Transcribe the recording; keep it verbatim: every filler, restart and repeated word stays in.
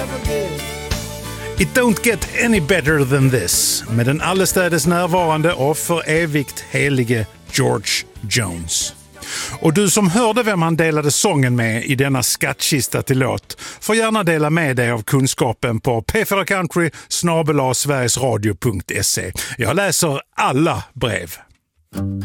It don't get any better than this, med den allestädes närvarande och för evigt helige George Jones. Och du som hörde vem han delade sången med i denna skattkista till låt får gärna dela med dig av kunskapen på p fyra country snabel-a sverigesradio punkt se. Jag läser alla brev.